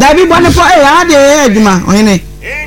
Dabi bone po ade adwuma ohene.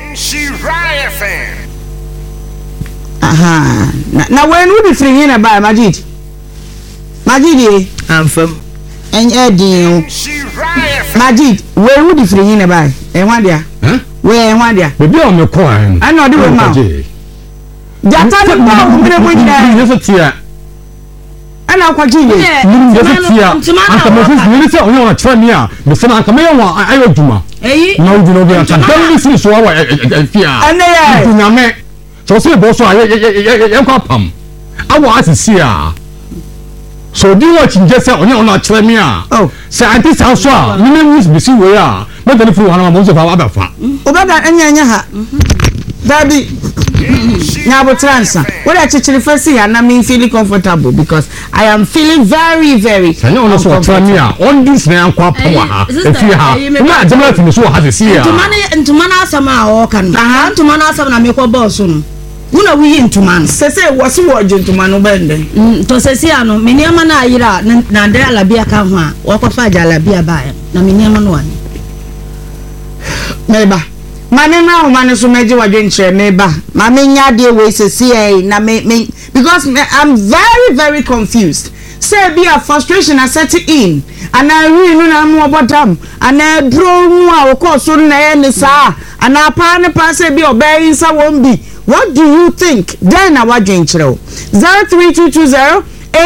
Aha. Na when we be free na ba Majid. Majid amfam. Edin. Majid, where would be free na ba? Enwa dia. Where enwa dia? Be on me ko an. Ana odi we ma. Jata ni ba kumire mo nyina. Yeso tia. Ana akwaji ye. Yeso tia. Anta mo fi ni se onye wa twa ni a. Me se na anta me wa ayo djuma. Na odi no be anta. Dan ni si so wa fia. Ana ye. Nyame. So se bo so ye kwa pam. Awo asisi a. So do what you just say onye ona twa me a. Oh. Se anti sa so a. Me mus be si we a. Me tell fu wana mo so fa wa ba fa. Obaga anya ha. Dabi. Nyabo transa. What I actually first see and I'm feeling comfortable because I am feeling very very. Sanya ono so try me a. On this na akwa power ha. Efi ha. Na jama fi so ha se ya. Ntuma na asama a o kan. Ntuma na asama na me ko boss no. Una wi ntuma no. Sese wose wo ntuma no bende. To sese ano me niam na ayira na ndra alabia ka ho a. Wo kwafa alabia ba na me niam no ani. Meba. Mane na mane so meje wadwenche meba. Mame nya de we sese na me because I'm very very confused. Say be a frustration I set in and I really no am obotam and I draw mu a wo so na e sa and I pa say be obey insa won bi. What do you think? Then I wadwenche 03220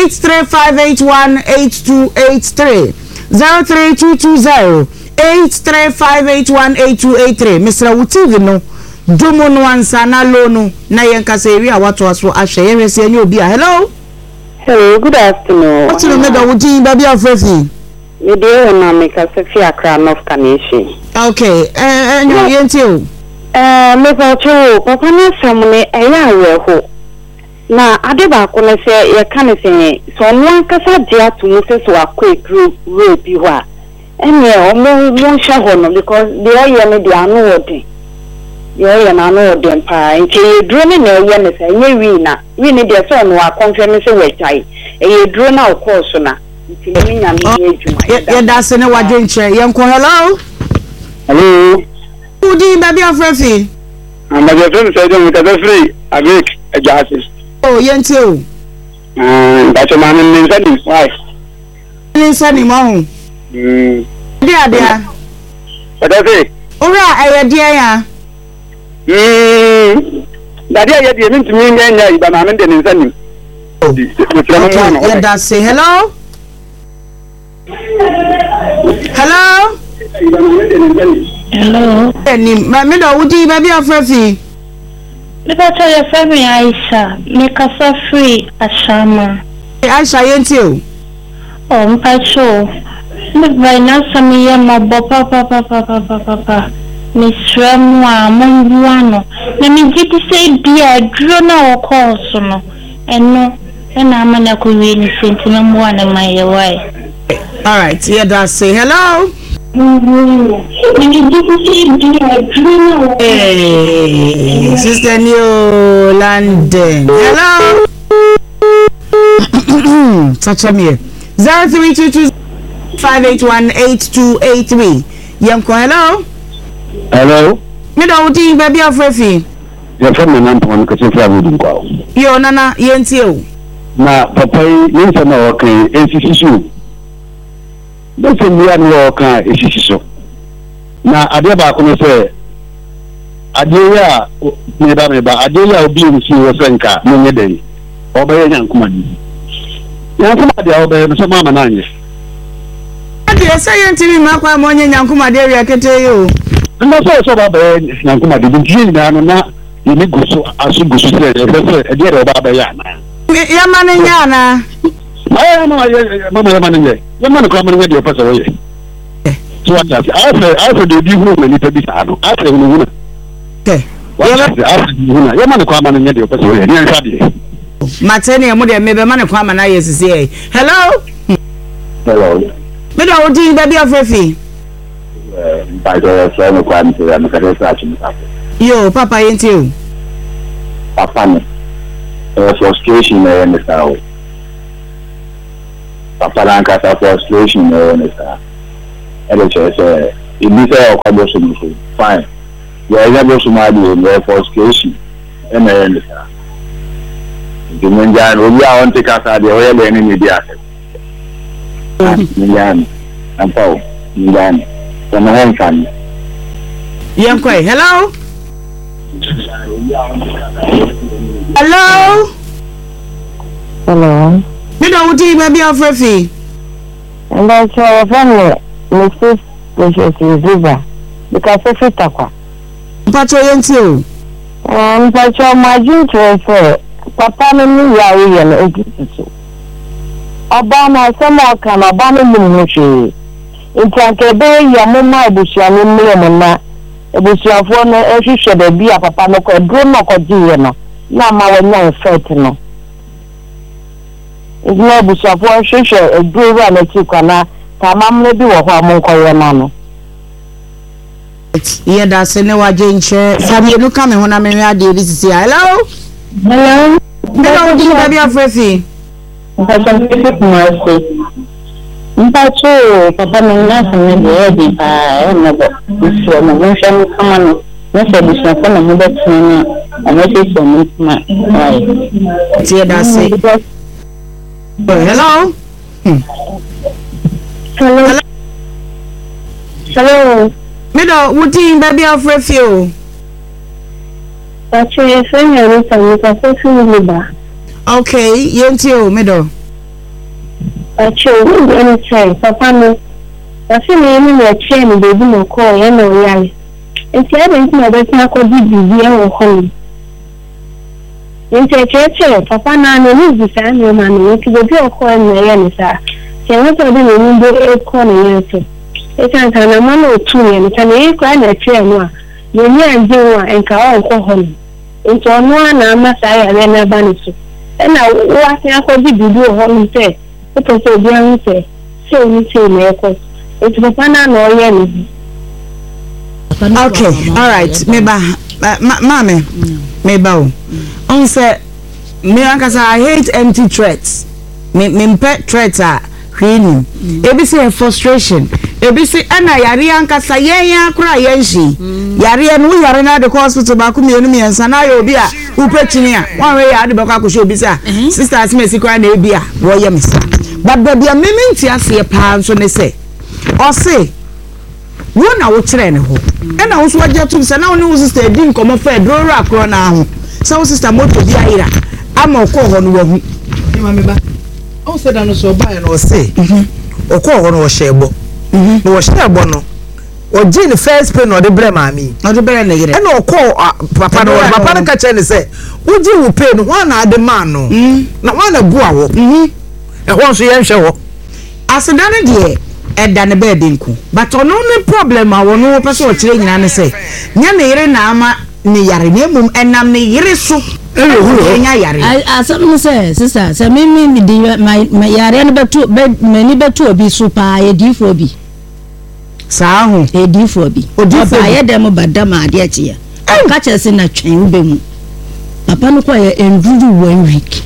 8358188283 03220 8358188283 Mr. Utivi no domo no ansa na lono na yenkasa eri a wato aso ahwe yewese enye obi a hello good afternoon what you mega wuti baby afrefi me dey na me ka se fi Accra North Canation okay enyo yenti o me ba cho papa na samune eya aweho na ade ba ko na se ye kan se so no ankasa dia to mu se so akọ group bi ho a ene omo sha ho no because the oye me dia no wodi the oye na no wodi pa nti duro ne na oye ne se nye wi na wi ne dia so no confirm se we chai e duro na o course na nti me nya me ejuma ye da se ne wadwenche ye nko hello udi baby afrefi amaje fen se je mutabe free avec ajase oh yenti o bacho ma min sani why min sani mo dia Adafe ora ayadia ya dadia ya dia mintumi nyanya iba ma men de nsani yeah that's say hello eni me do wudi baby afrefi me ba tell your family Aisha me kasa free ashama Aisha yenti o mpacho me vai na samiya mabo papa misremu a monbuano na me giti say dia dro na o course no eno na amana ko wi ni sentina mu ana maye wai all right yeah that's say hello hey sister New London hello touch me 0322 5818283 Yanko hello me do uti baby afrefi ya fama na mpon ko se fa budu kwa yo nana yenti o na papa yin se na okan ensisisu do se mi an wo kan esisisu na ade ba ko no se ade ya me ba ade ya obi nsi wo senka no nye den obaye nyankuma ni nyankuma de obaye no se mama na anye ade se yenti mi makwa mo nye nyankuma de ria kete yo ndo so ba nyankuma de nti na no na ni gusu asu gusu se e de ba ba ya na ya mane nyana mama ya mane ya mane ko mane de pasa woye so ata afa de di hu mani tabi sa no afa hu hu na ya mane ko mane de pasa woye ni anka de matene mo de mebe mane ko amana yesisi hello me do odi baby afrefi by the same quantity and the searching yo papa yenti o papa ne frustration in the style papa ranka frustration in the style and it's Ibi say o kwabo so so. Fine. Ya ya bo so ma dey for education. E na yen sa. Di menjan obi a on take asa dey o ye le ni media. Menjan. Ampao. Menjan. Kono hon kan. Yankwe, hello? Hello? Hello. Me don't see baby of Refi. And that's your family, Mrs. River. Because of it, Pacho Yentio. Pacho, my duty for Papa and me, and Obama, some more can Obama. In Tankebe, your mamma, Bushan, and Millamana, Bushan, every shadow be a papa, no, grown up or dear. Now, my one certain. It's no Bushan for a brewer and a chickana, Tamam, maybe what I'm going. Yeah, that's anyway, Jane. Sabi, look coming when I'm in radio. This is hello. Hello. Hello, baby of Refi. Mpacho papa menna sene de edi pa enebo nso mo hwe kama no nse bisha fa na mo betena na se so mo ma ai tie da se hello hello hello mido wuti baby of Refi Pacho yefanya rusa ni ba okay yentio mido anytime, Papa. No, I feel me a chain, baby, no call, and no lie. It's everything I don't know what you do or home. In church, Papa, no, the family man, you can go call and the answer. Can what I do in the corner answer? It's an man or two, and it's an equal and a chair. You and do and call home. Into one, I'm a sire and a banner. And now, what I do home say. Because they don't say, we say, it's the Pana no yen. Okay, all right, Mammy, Mabel. On say, I hate empty threats. Me pet threats are cleaning. ABC frustration. ABC, and I Yarianka Sayaya cry yenshi. Yarian, we are in the hospital back me and Sanayo Bia, who petinia. One way I had the Bakaku show bisa. Sisters Messi cry Bia, Royal Mister. But baby, a moment here say a pound so they say. Or say, one hour train ho. And I was watching to say, now news sister didn't come off a draw rock run now. So sister motor be ira. I'm a call on one. Mamma, oh, said I so buy and or say, or call on or shable. No, share or Jane the first pen or the brema me, not the brand again. And or call Papa or Papa catch and say, would you pay one at the man? No, not one a boa. And once you show as a done dear, and done a baby. But on only problem, I will know person training and say, Yana Nama, Niyarinum, and Nam Nirisu. I something say, sister, so me my Yarian but two bed many better be super a D4B. Sound a D4B. Or do I had them about Dama, dear cheer. I'll catch us in a chain bemu. Upon choir and do 1 week.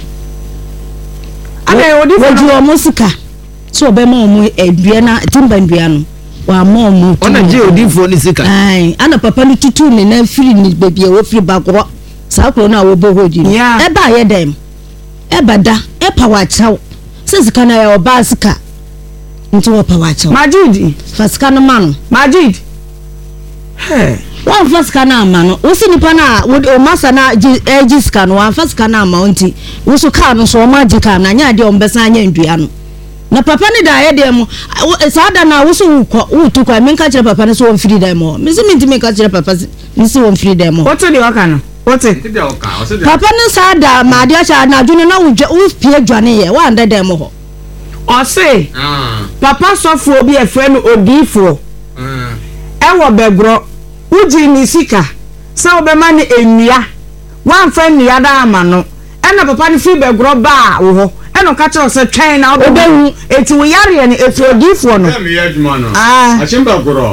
What you are musica? So be more Adriana Timbandiano. Or more on a GOD for Nisica. Aye, and a papa to tune and free baby a free back. Sako na wo bo hodi. Yeah. E ba ye dem. E bada, e power chow. Since kana ya obasika. Nti wo power chow. Majid, fasika no man. Majid. Hey. One fasika na ma no. Wo si nipa na wo masa na ejisika no one fasika na ma onti. Wo so ka no so magika na nya de ombesa anya ndua no. Na papa ni da ye dem. Sada na wo so wo tu kwa menka kire papa ni so won free dem o. Me si minti menka kire papa ni so won free dem o. What do you waka no? What it? Papa no sada ma dia cha na dwune na wo pie dwane ye wa anda dem ho. O say papa sofo obi e frɛ no odifo e wo begro uji ni sika se obema ni enua wan fa nua da ama no e na papa ni fi begro ba wo ho e no ka che se twɛn na obehu eti wo yare ni eti odifo no ah achimba gro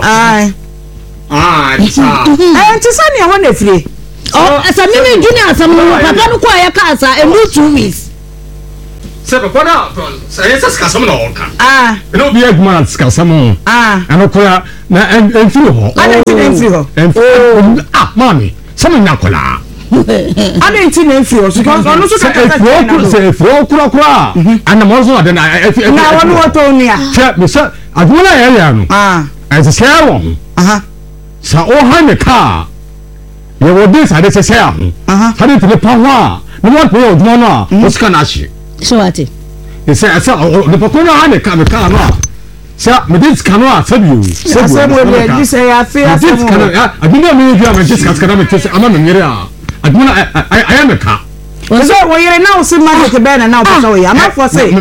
enti sa ne ho na firi oh asa mimi junior asam no papa no kwa ya ka asa e 2 weeks Se be kona say skasam na onka. E no be adwuma na skasam. Ano kola na enfiri ho. Enfiri ho. Mami, some na kola. Adenti na enfiri ho. So no so ka say kura. And mo so na na wonu woto ni a. Che me say adwuma na ya no. As say wo. Sa o ha me ka. Ye wo dis ade say say ho. Hade to the power. No what we adwuma na. O ska na hye. So what? He said, the Pocona and the Camera. Sir, me did canoa, said you. Said you say, I feel I do not mean you are just Cascadam. I'm a mirror. I am a car. So, well, you're now so much to Ben and now, so I'm not for say,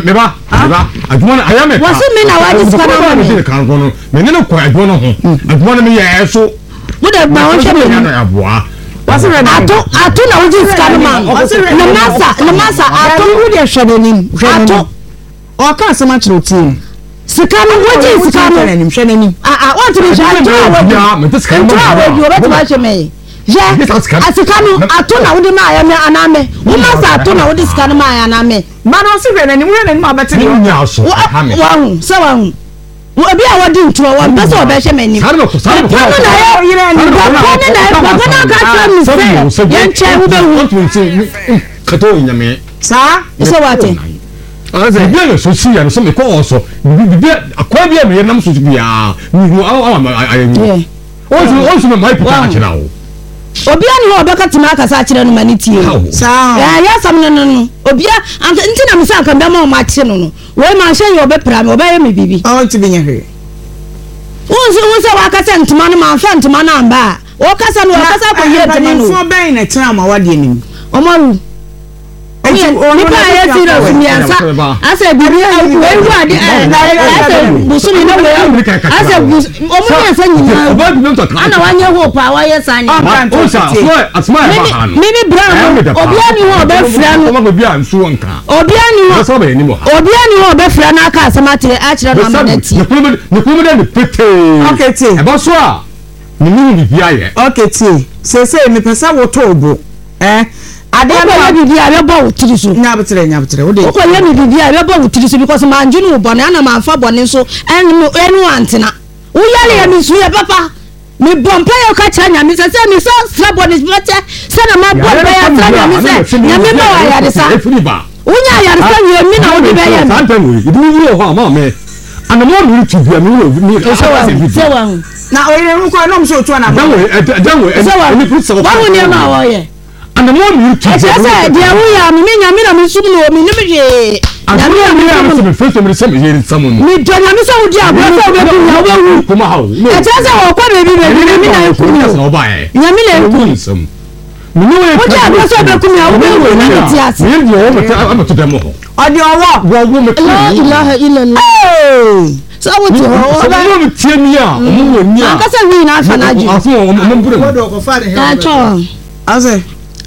I am a what's the mean? I want to come on. Men no quite one of them. I want to be so. What about wasi re na ato na uji scan man na masa ato wo de hwede nim ato o ka asema kire otie scan uji scan nim hwede nim want to be ato awo obeto ba hweme je asikanu ato na wode ma ayame aname wo masa ato na wode scan ma ayame ma no si hwede nim abete ni wa so wa obi a wodi ntuo wa mpese obehwe manim na ya yire ni ba ka tra mi se ye nche wo be wu kato nyame sa so wate aze bia so si ya so me ko so bi akwa bia me nam so bia ni ayi o so me mai puta kira o obi ani ho obeka tima akasa akire no mani tie sa ya sam no obi anti na me sa kan be ma kire no we ma hye yo be pra me obe ye me bibi o ti binya hwe won se wa kasa ntuma no ma fa ntuma na amba o kasa no kasa ko ye ntuma no fo ben na tira ma wade nim omaru nipa ye serious miansa asa bibi ewu ade asa busumi na we asa omo asa nyina ana wanye hope a waye sanye mimi brown obi ani ho be fra no omo bia nso nka obi ani ho be fra na aka asamate a kire no amanati ne kumu de pete okay ti e bo so a ni mi bia ye okay ti se me pesa woto obo ade na bibi a bebo wutiri so nyabetere wo de ko ye mi bibi a bebo wutiri so because manjunu wo bone ana manfa bone so enu antena wo yale ya mi su ya papa mi bompa yo ka cha nya mi se mi so sra bone mate se na ma bompa ya sra nya mi se nya mi ba wa ya de sa unya ya de sa wi mi na wo de be ya santan wo idu wo ho ma me ana mo mi ti bia mi wo mi se wa na o ye ko no so tu na dan wo ni put so wa wo ni ma wo ye and the more you take it dia wo ya mi nyame na mi sum no mi nim je nyame na mi first me say me someone mi do nyame so wo dia bro so be ku na wo wu kuma ha e tese wo kwa be mi na ku nyame na ku nsam mi no e wo dia bro so be ku na wo wu na ti ase mi yo mo ta am to dem ho odi owo me la ilaha illallah so wo ti ho so mo mi tie mi a mo wo ni a akasa wi na afa na ji aso mo mbure wo do ko fa de he ta cho ase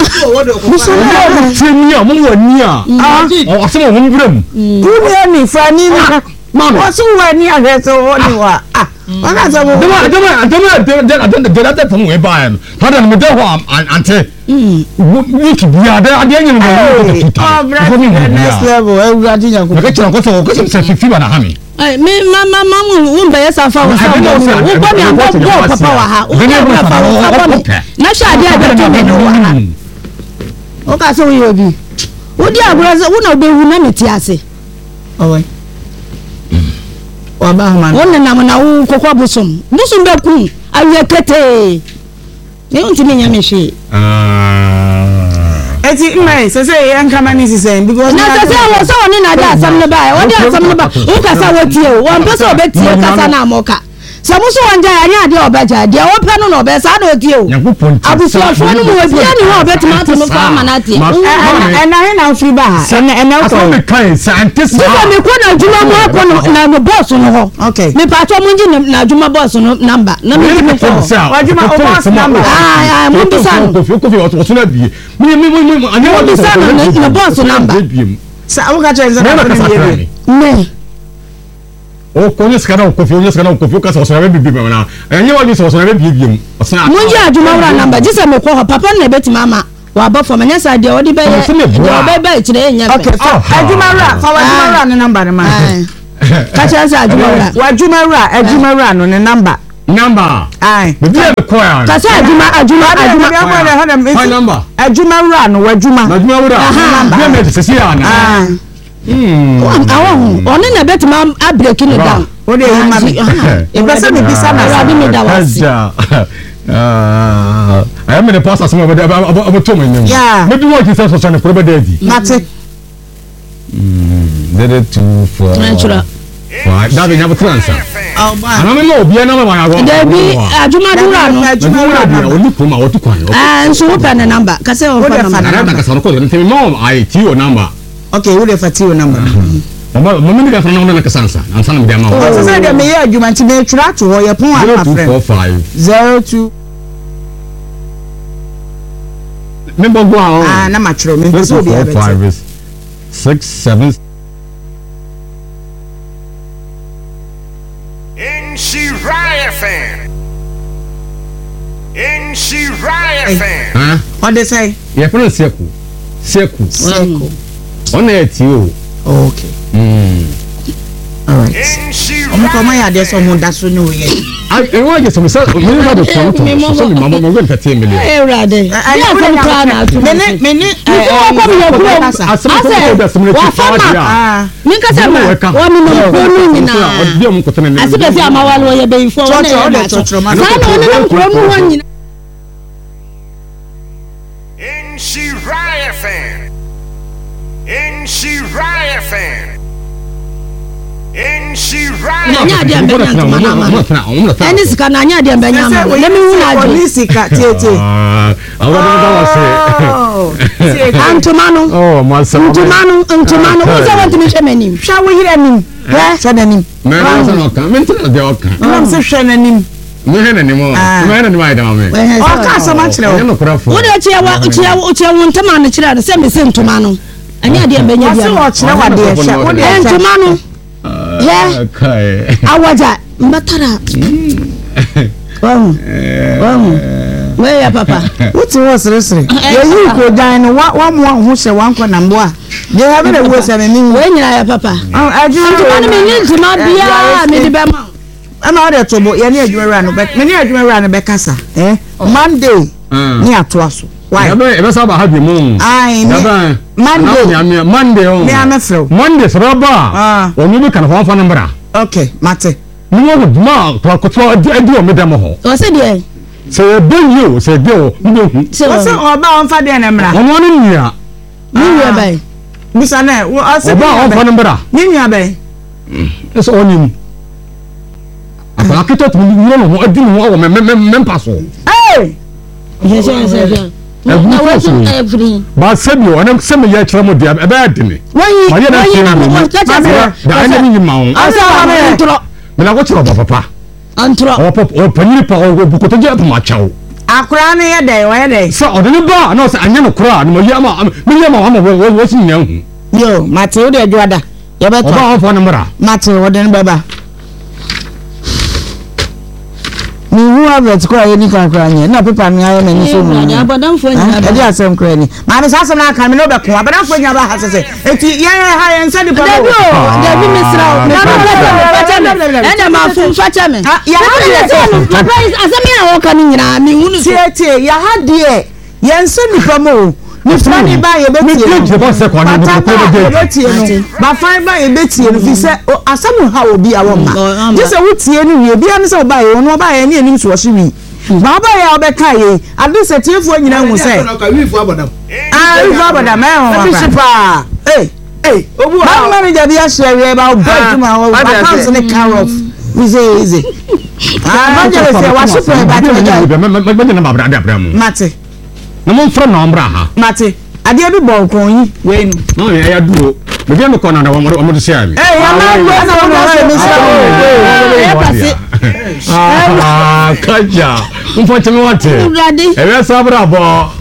Musunia mo wani a o asem mo mbram dunia ni fani ni mama wasu wani a heso woni wa waka so mo dama from we buy hada me dey ho ante wiki bia da ade anyi no next level e wu adi yanko ka tira ko so ko se fifi ba na ha mi me mama wo mbe yesa fa wo bo mi abo papa wa ha wo papa wo na sha ade ade to me no wa ha o ka so we obi wo di agura se wo na be hu na meti ase owe wa ba man won na na wo kokwa busum be ku awie kete ne unti me nyame hwe eti mai se yan kama ni sisen because na se wo so ni na da asam ne ba wo di asam ne ba wo ka sa wo tie wo mpe so be tie ka sa na amoka samuso wanja anya ade obeja de wo pe no no be sa na otie o abusu afo no mo we bia ni ho betima to no fa manate na he na free ba na ko me kan scientist so me ko na juma mo ko no na mo boss no ho okay me pa to mo ngi na juma boss no number na me me ko wa juma o boss number mo bi sa no ko fi o so na bi me anya wa sa no boss number sa wo ka chenza ka me o konye skana o kofi ka so so na bibi na enye wa ni so so na bibi mu mun ji aduma wura number ji se me ko papa na betima ama wa ba for manya sa de odi be ye be kire nya okay adwumawura fa wadwumawura ne number ne ma ka cha sa adwumawura no ne number ai bibi e ko ya ka sa phone number adwumawura no adwumawura bi me se se ya na oni na betima a break it down o de yi ma mi e pese me bisa na sa bi me da wasi I am in the process of about 2 minutes. Yeah. Maybe what you said was on the proper day. Mate. Did it 2 4. Natural. That we have a transfer. Oh, man. I don't know, be another one. There be Ajumadura no. Only come out to coin. And so open a number. Kase open number. I your number. Okay, what if I tell your number? Mama ga fana na kasansa ansa na mediama o sasa de me ya adwuma nti me twira to ho ye pon a friend 0245 me bogo na ma twiro me so bi abete 67 In Shiraya fan. What they say? Yeah, for Seku. On it you. Okay. All right. Come here, there's someone that's so new. I want to say, we have a phone to so Mama will get 10 million. Eh, rather. I from Kana. Minute. Nya dia mbenya ntoma. Eni sika na nya dia mbenya ma. Let me wuna aju. Ni sika tete. Antomano. Oh, masa. Antomano. Who want me shemenim? Sha wo hira nim. Sha nanim. Me na so no kan. Me ntena de okan. Nam se hwa nanim. Me he nanim. Me he nanim ai da me. O ka so ma kire o. No krafo. Wo de chia wo ntoma no kire no se me se ntoma no. Anya dia mbenya dia. Wo se wo kire wa de hwa. Wo de ntoma no. Yeah. Okay. Awaja mbatara. Where ya papa? What was resre? You go down one who say one kwa namboa. They have a worse than me. When ya papa? I do me need ma bia me di bema. I'm out there to ya ni adwuma no but me ni adwuma no be kasa. Monday ni atoaso. Why? Ebe sa ba ha bi mu. Ai Monday oh. Me am afro. Monday roba. Onu bi kan fa number. Okay, mate. Ni wo ma ko adi o me dem ho. O se de. Se be you, se de o hu. Se oba on fa de na mra. Ono ni nia. Ni nia bai. Musa na o se oba on fa number. Ni nia bai. Eso onim. Apa akito tu ni no adi no o me paso. Hey! Yes. Every. Ba sabi o na se me ya kire mo dia e ba adini. Why da ene ni ma o. Asa ntro. Me na go kire papa. Antro. O panyi pa o bukoto je pa ma chawo. Akura ne ye dey, o ye dey. So o de ni ba na o se anya no kura na mo ya ma wo si nya hu. Yo, mate o de adwada. Ye beto. Oba on fo number. Mate o de ni baba. Ni hu avet ko aye ni kan kra nye na pepa mi aye na ni so mu. Ya badam fo nya ba. E di asem kra ni. Ma me sasem na kan me no be ko. Badam fo nya ba ha sese. Eti ye ha ye nsa di pa. Dabi misra. Ena ma fu facha me. Ya ha papa is asemi a wo kan nyina mi hunu so. Tie ya ha de ye nsa ni pa mo. Ni fani ba ye betie. Ba fine ba ye betie no fi se asamu ha obi a wo ma. Just say wutie ni wie bia ni se oba ye ono oba ye ni enim so so wi. Ba oba ye obeka ye adu se tiefo nyina hu se. Wifu abodam e ho ba. Hey, obu ha. Ba manager bi a share ba oba tuma wo. Ba council ni carrot. Easy. Manager say wa super ba to. Mate. Na mo mfra na ombra ha. Mate. Ade bi bo kon yi we nu. No ya duro. Me bi me ko na wo mo do share mi. Ya na go na wo mi sa. Kaja. Mfo cheme wate. Ebe sabra bo.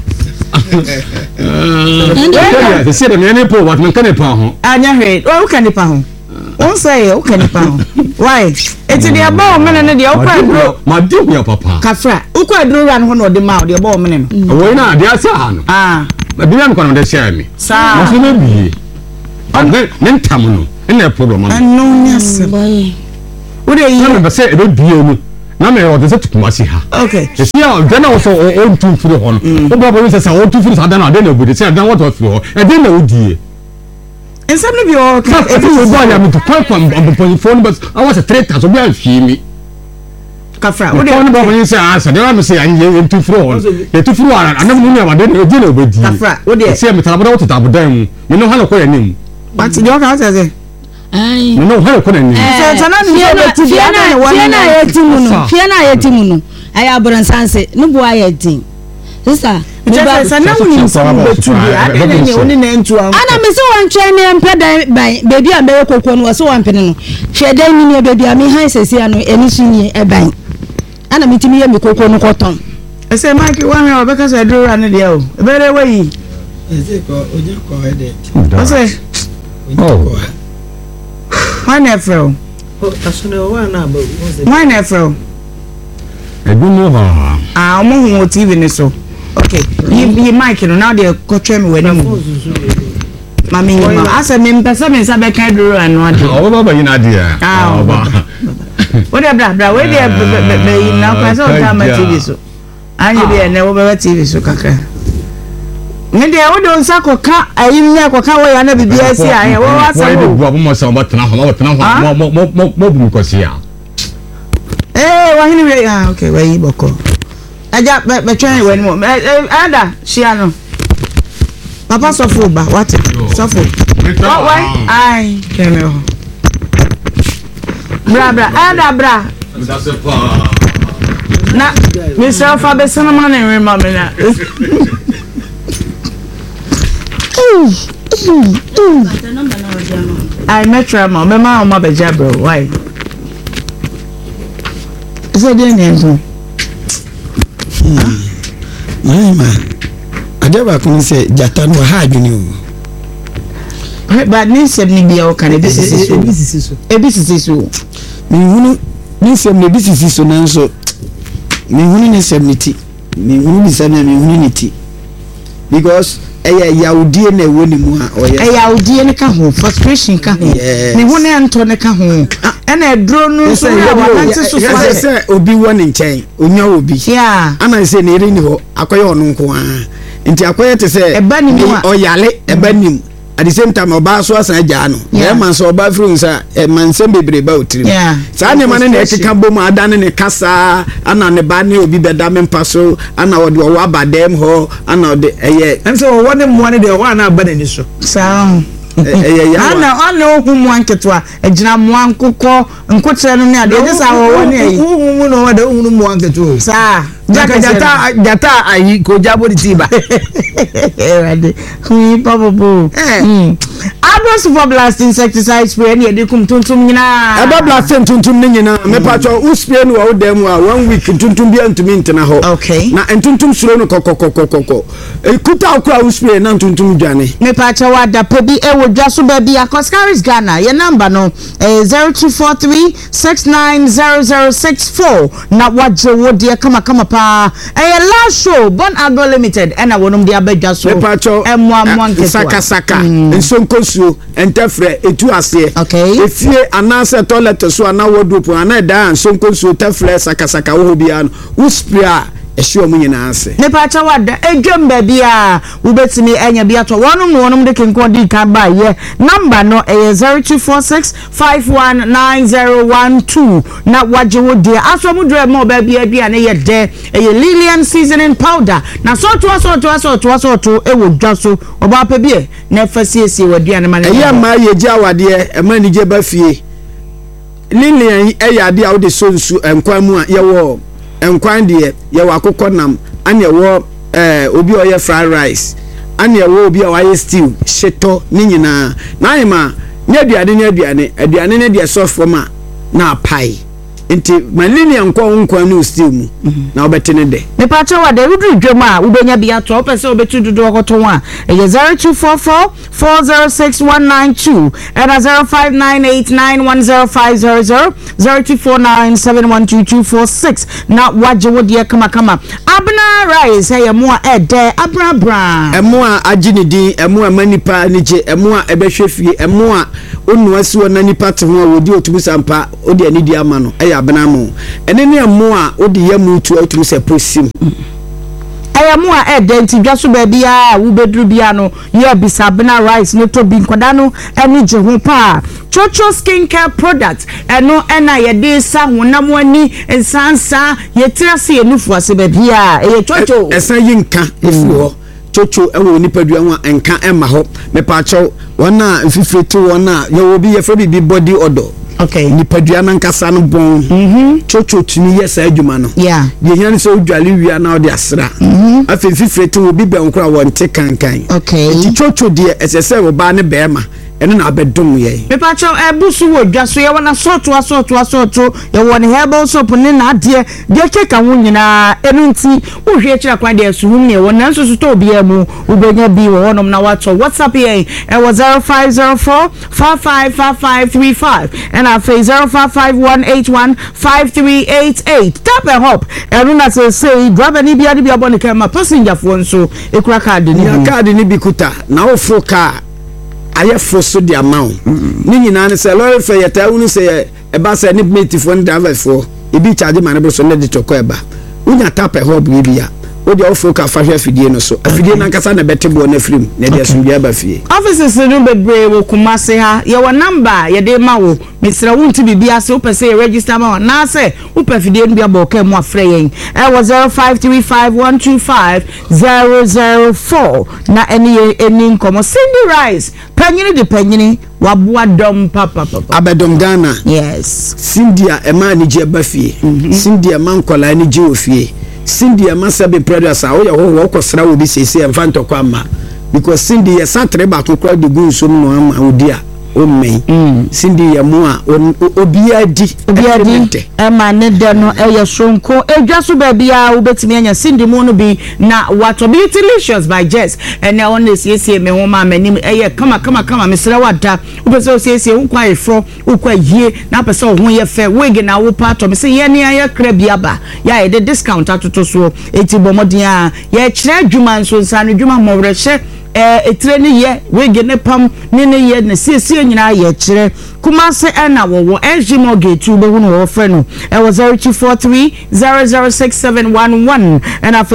Se se de me ne po wat me kan ne pa ho. Anya hwe. O kan ne pa ho. won say o kan pa why eti de ba o mene ne de o kwa aduro ma di o papa kafra o kwa aduro ran ho no de ma o de ba o mene no wo na de asa ha no ma bi am kono de share me sa mo se na bi ne ntam no ina problem no no nyase o de yi na me say e do die mu na me o de se tukumasi ha okay e sia o de na wo so o ntu firi ho no o ba bo se o tu firi sa da na de na bu de se da what firi ho e de na o die ensem no bi o ka e bi wo ba ya me to kwa phone but I was a traitor so bi an fi mi kafra o de no ba bo se asa de na me se an ye ntu firi ho e tu firi ara anam no me ba de na o de na o be die kafra o de se me tara bo ta bo dan mu me no ha no ko ya nim but de o ka say ai no ha ko na nim se tana ni so be ti ya na fie na yetimu no aya abransanse no bo ayatin sister sana woni so betu bi ade ne oni na ntu an ana me se wan twen ne empedan baby a be kokko no so wan pene no hwedan ni ne baby a me han sesi ano eni sunyi eban ana mitimi ye me kokko no koton ese mike wan me obeka se duro ane de o ebere wayi ese ko oje ko ede ose why na fro asune wa na ba why na fro no ha omo hu TV ni so okay you mic no now they go try me when mami nyima asa me mpesa me nsa be kan duro anu ade o baba yina dia baba o de bra we de be na kwa so ta ma TV so anye bi na wo be TV so kaka ngende wo de nsa ko ka ayi nya ko ka wo ya na bibia si aye wo asa wo wo mo so mo tena ho mo bu ko si ya wa hini we okay we yi boko aja be try we ni mo ada shia no papa sofo ba what sofo why ai keme ho bra ada bra na myself abe sana man en remember na I met your mom ma be jabro why so dey nento ma adeba kun se jata no ha adwini o ba ni sem ni bia o kan e bisisi so mi hunu ni sem ne bisisi so nanso mi hunu ni sem ni ti mi hunu ni sem mi hunu ni ti because yaudie na ewo ni mu a oye yaudie ne ka ho frustration ka ho ne ho ne nto ne ka ho na edro no so ya wanante so se obi woni nchen onya obi ana se ne ri ni ho akoye ono nko a nti akoye te se eba ni mu oyale eba nim at the same time oba so asan agya no e man so oba fru nsa e man sem bebre ba otiri sa ne man ne ekeka bom adane ne kasa ana ne ba ne obi beda mempa so ana ode wo abadem ho ana ode eye enso wo ne mo ne de wo ana aba ne so sa ana ohu anketwa agina mo ankokọ nkotre no ne ade sa wo ne yi ohu no wada ohu mo anketo sa jata ayi ko jabo di tiba ready hu papabu Abros for blast insecticide spray ne de kum tuntum nyina aba blast tuntum ne nyina me pacho u spray no wo dem a 1 week tuntum bia ntumi ntena ho okay na tuntum suro no kokokokoko ekuta akura u spray na tuntum dwane me pacho wada pobi ewo dwaso ba bia Coscaris Ghana your number no 0243690064 na waje wo de kama pa last show Bon Agro Limited and wonum de abadwaso me pacho emwa saka nsonkosuo entefre etu ase efie anase toilet so ana wardrobe ana da nsonkosuo tefre saka wo bia no uspia ehwe omu nyina ase ne pacha wada edwam ba bia wo betimi enya bia to wonum de kenko di ka ba ye number no 0246519012 na waje wo dia aso mu dre mo ba bia bia ne ye de Lilian seasoning powder na so to ewo dwaso oba pa bia na fasiesie wadua ne ma ne eya ma ye ji awade e ma ni je ba fie Lilian eya de awde so nsu enkwan mu a ye wo enkwan de ye wa akokọ nam ane wo obi oye fried rice ane wo obi a wa stew sheto ni nyina na ayema nya aduane ne de soft form a na pai nti manini ankwa nkwa no still mu na obete ne de me pa chewa de udru dwom a ubenya bia to opese obetu dodo okoto a 0244406192 and 0598910500 0249712246 na waje wodi kama abna rice hey mo a ede abra emo a agini din emo a manipa nije emo a ebehwe fie emo a onu asi wona nipa te ho a wodi otumu sampa odi ani di ama no abena mo ene ne emo a odi yamu tu otumu se posim ayamo a edenti dwaso ba bia wo bedru bia no ye bisa bena rice no to bi nkoda no eni je ho pa Chocho skincare product eno ena ye de sa honam ani ensansa ye tirase enufu ase ba bia ye chocho esan yinka efuo chocho ewo nipadua ho enka ema ho mepa chaw wona mfifretu wona ye wo bi ye fa bi body odor. Okay. Nipadua nankasa no bon. Chocho tuni yes adwuma no. Yeah. Ye hian so dwale wia na ode asra. Afi fifrete wo bi ben kora wonte kankan. Okay. Ti chocho de esese wo ba ne bema eno na abedom ye. Me pa cho ebusu wo dwaso ye wona soto ye won herbal soap ne na de keka ho nyina enu nti wo hwe kira kwa de suhum ne wona nso to bia mu ubenya bi wo honom na wato WhatsApp ye was 0504555535 and our face 0551815388 tap and hop enu na say driver ni bia boni kema passenger fo nso ekura card ni ya card ni bi kuta na ofro car aye foso di amount ni nyina ne se lorry fe yeta unu se e ba se ni mate fo driver fo e bi charge man be so ne di toko e ba unya tap e hub bi bia o di ofo ka fa hwe afidie no so afidie na nkasa na bete bo na frim na dia so bia ba fie offices no bebre wo kumase ha ye wo number ye de ma wo misra wunti bibia se wo pese register ma na se wo pafidie no bia bo ka mu afre yen e wo 0535125004 na eni nkomo Cindy Rice panyini waboa dom papa abedom Ghana. Yes. Cindy a ma ni je ba fie Cindy a man kola ni je ofie Cindy Amasabe brothers a wo wo kwosra wo bi sese emfanto kwa ma because Cindy ya satre ba to kwa de gun so no ama odi a o men Cindy ya mu a obiadi ema ne de no eye sonko edwaso ba bia wo betimi anya Cindy mu no bi na what be delicious by Jess and na won sese me ho ma manim eye kama mesra wada wo pese sese wo kwa efro wo kwa yie na pese wo ho ye fe wig na wo pato me se ye ne ya kra bia ba ya e de discount atoto so eti bomodin a ye kire adwuma nso nsa adwuma mowre hye etire ni ye wig ne pam ne ye ne sese nyina ye kire kuma se na wo ejimo gate ube hu no ofre no e was 0243006711 and a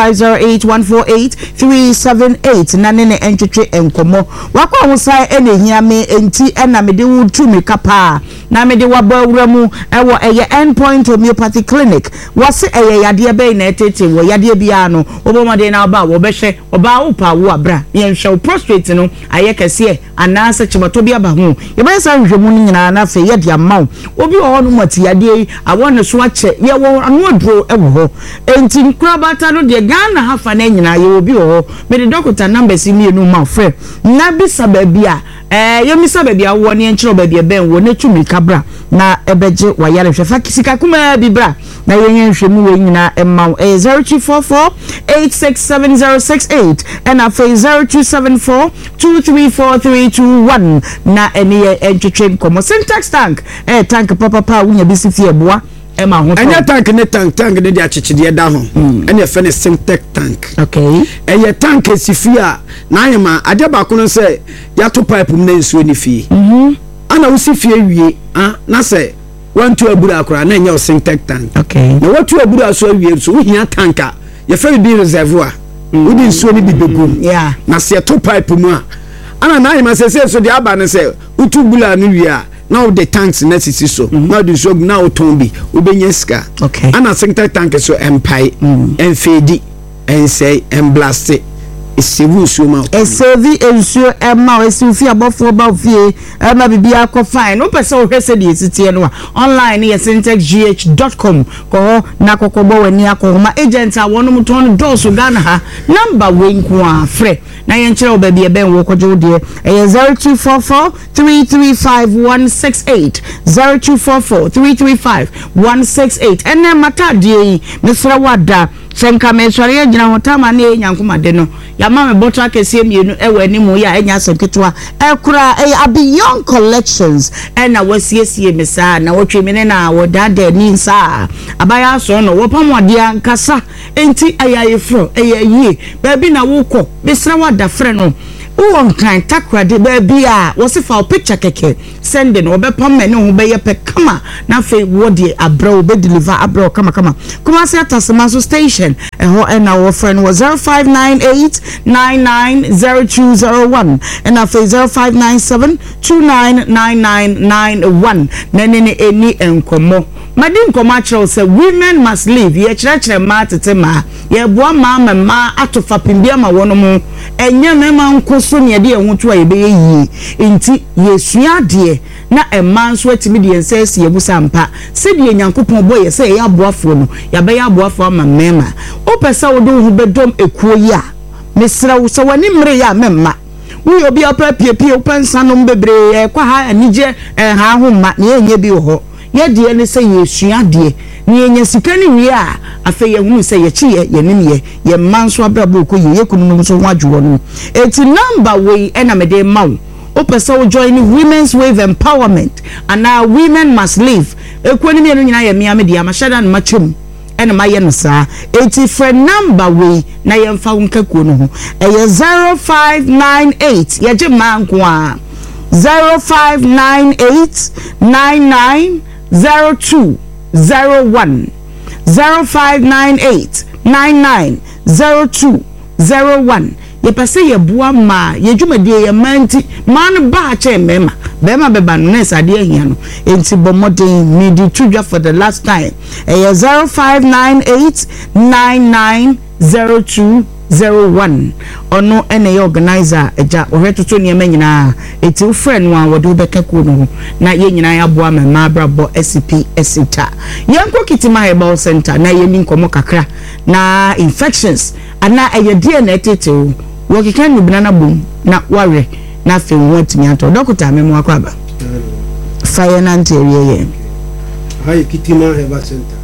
0508148378 na ne entwetwe enkomo wakwa ho sai ene hia me enti na me de wutu me kapa na me de wabawura mu e wo eye endpoint homeopathy clinic wase eye yade be na etete wo yade bia no obomade na oba wo behwe oba wo pa wo abra ye nhwe prostrate no aye kese anasa chibato bia ba ho ye ba sa hwemu ni nyina na fe ye de amaw obi wo no mati yade awon so ache ye wo anu adro e wo enti nkura bata no de Ghana hafa na nyina ye obi wo me de doctor number si mienu ma frɛ na bisa ba bia ye misa ba bia wo ne enkyero ba bia ben wo na tumi kabra na ebeje wa yare hwefa kisika kuma bi bra na ye nhwemu we nyina emaw 0244867068 and a 0274234321 na eni entwetwe komo syntax tank tank papa wunya bisi fie boa ema ho anya tank ne tank ne dia chichide da ho ene fe ne syntax tank. Okay. Eye tank esifia na ayema ade ba kono se ya to pipe mu na nsuo ni fie ana wo si fie wie na se wantu aburu akora na nya o syntax tank. Okay. Na watu aburu aso awie so wo hia tanka ye fe bi reservoir wodi nsuo ni bibegum yeah na se to pipe mu ana na ayema se so de aba ne se utu bula no wie now the tanks necessary so now the so now tombi ubenya ska. Okay. Ana syntax tank so empire and fade and say and blast esevu nsuo ma esevi nsuo ema esufi abofo ba ofie ema bibia ko fine no pese o hwese de esitie no online ye syntexgh.com ko na kokobo wani akoma agent a wono ton doso Ghana ha number we nko a frɛ na ye nkyerɛ o ba bia ben wo kojo de 0244 335168 0244 335168 ene mata de mesra wada senka mesware ye gina hotama na enyankoma de no ya ma me bottle akese mienu ewe animu ya enya senketwa ekura beyond collections na wasiesie mesa na wotwe me na wodade ni nsa abaya so no wopamode ankasa enti ayayefro ayayie baabi na wokɔ mesra wada frɛ no won kan takra de baabi a wosifa picture keke send no obepam me ne ho beye pe kama na fe wode abra obe deliver abra kama kuma se atasema so station ho na wo friend was 0598990201 and afa 0597299991 nene eni enkomo madi nkomo akere say women must live ye kire ma tetema ye boa ma atofa pimbia ma wono mu enye mema nko so ne de ehutu a ye be yi enti yesua de na emma nso atimi de ensesi yebusa mpa se de nyankopon boye se ye aboafo no ya be ya aboafo ama mema o pesa wo do hu bedom ekuo yi a mesra wo so wani mre ya memma wo obi opa piepie o pensa no mbebre kwa ha anije ha ho ma ne enye bi ho ye de ne se yesua de ni enye sika ni wi a afa ye hunu se ye chi ye nim ye manso abrabo ko ye kunu no so wadwo no eti number we na me de mawo o pesa wo join women's wave empowerment and now women must live ekwani me no nyina ye me de amashada no machem ena maye no sa eti for number we na ye mfa wonkakuo no ho 0598 ye je manko a 0598990201 0598990201 ye pese ye bua ma ye dwumade ye manti man ba che mema bema beba no nesa ade ahia no enti bomoden me di tudwa for the last time 0598990201 ono ene ye organizer eja ohwetoto ne nyina eti wo friend no a wode obeka ku no na ye nyina ya boa ma abrabo SCP Center yanko kitima herbal center na ye ni nkomo kakra na infections ana eye DNA tete wo kika ni banana bom na ware na fe wotimi ato doctor memo akwaba fire na nteriye ye hay kitima herbal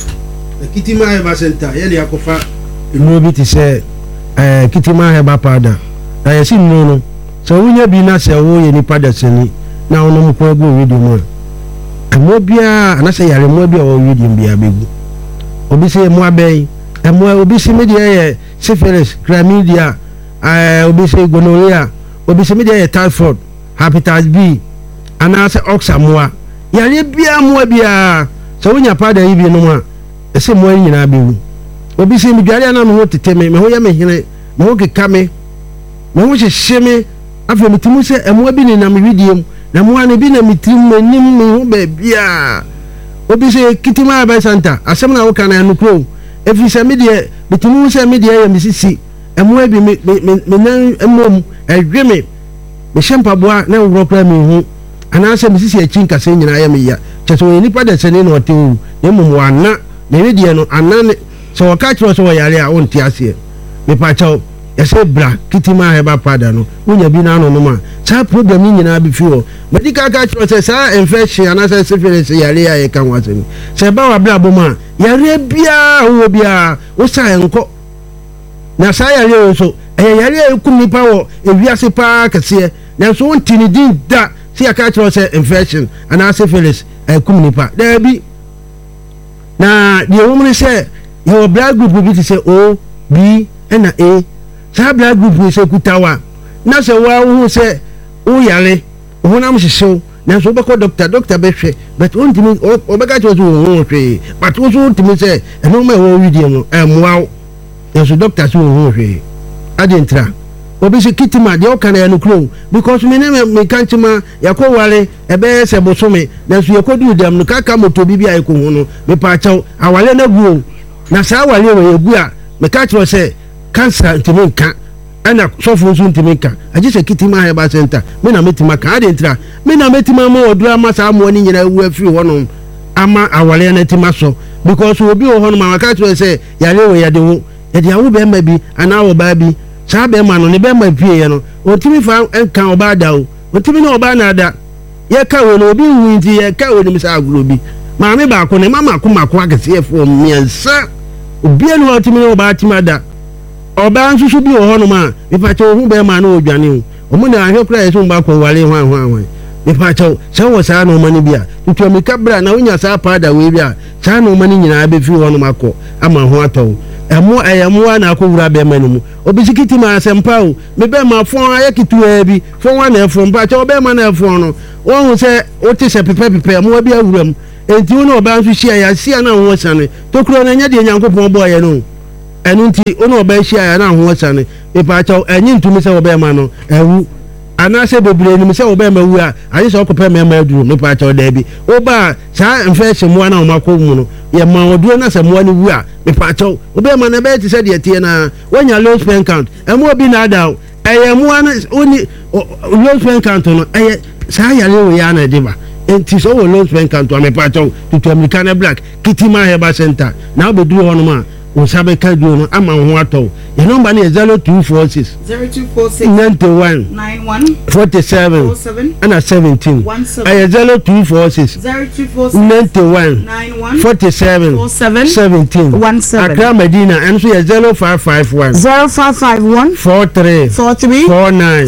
center ye le akofa enu bi ti se kitima heba pada na yesi no so wunya bi na se wo ye ni pada seni na ono mo ko ego video mo amo bia na se yare mo bia wo video bia begu obi se mo abei amo obi se media ye syphilis chlamydia obi se gonorrhea obi se media ye typhoid hepatitis B ana se oxamoa yare bia mo bia so wunya pada yi bi no ma ese mo nyina begu obi se mi dware na no tete me ho ya me hene me ho keka me ho hyehye me afa metimu se emo bi ni na me widiem na mo ane bi na metimu manim me ho ba bia obi se kitima aba santa asem na wo kana no kro efi se me de metimu se me de ya misisi emo bi me nan emom ehwe me shempa boa na wo kra me hu ana se misisi achi nkase nyina ya me ya cheso ni pada se ne no tewu emom wana na widie no anane so waka chiro so yare a won ti ase me pa chaw yese bra kitima heba pada no wonya bi na no ma sa problem ni nyina bi fi ho medical ka chiro se sa infection ana se syphilis yare a ye kan wasem se ba wa bra boma yare bia wo bia wo sa enko na sa yare so yare e ku nipa wo ewiase pa kase na so won tini din da se aka chiro se infection ana syphilis e ku nipa da bi na the woman say your blood group will be say O B and A sa blood group we say kutawa na say wa who say o yare o na mo hyehyw na so be ko doctor be hwe but on timi o be ka cho so ho hwe but o so timi say e no ma wo widie no e moa na so doctor so ho hwe adentra obi se kitima de o kana ya no kro because me kantima yakọ wale e be se bosome na so yakodu dam no kaka moto bibia eko ho no me pa chaw awale na guo na sa awale we egu a me ka chro se cancer ntimi nka ana sɔfo nso ntimi ka agye sɛ kitima heba center me na metima ka ade ntra me na metima ma odura ma saa mo ni nyina wu afiri honom ama awale na tima so because obi wo honom aka tro sɛ yare wo yade wo yade awo be ma bi ana wo ba bi saa be ma no ne be ma pie ye no otimi fa kan oba da o otimi na oba na da ye ka wo no obi wu nti ye ka wo ni sa aguro bi maame ba ko ne mama ko mako akese fo miensa obi enu otimi na oba tima da oba nsusu bi wo honom a ifa che ohu be ma na odwane o mu na ahwe kra yeso mba ko wale hwan ifa che se wo saa no mani bia tutu mi kabra na unya saa pada we bia saa no mani nyina be fi honom akọ ama ho atọ emu ayemu na akowura be mani mu obisikiti ma asempa o me be ma fon ayakitu bi fon wa na fon pa che obe ma na fon no won hu se o ti se pepe mu bi awuram enti wo na oba nsu hia ya sia na ho sane tokuro na nya de nyankopon bo ye no enu nti wo na oba hia ya na ho sane ipa che enyi ntumi se obe ma no ewu anase bebre ni se obe ma wu a ayi se okope me ma aduru me pa che oda bi oba sa mfe se mo na o makọ mu no ye ma oduro na se mo ni wu a me pa che obe ma na be ti se de tie na wanya low spend count emo obi na ada eye mo na oni low spend count no eye sa ya le wo ya na de ba enti so wo low spend count me pa che to American Black Kitima Heba Center na obeduru hono ma o sabe ka du no ama ho ato ye number na 0246 91 47 and 17 0246 91 47 17 Accra Medina and so 0551 43 49